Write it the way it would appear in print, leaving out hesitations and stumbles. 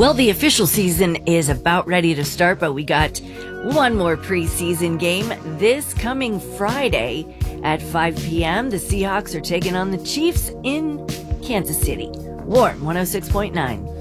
Well, the official season is about ready to start, but we got one more preseason game this coming Friday at 5 p.m. The Seahawks are taking on the Chiefs in Kansas City. Warm 106.9.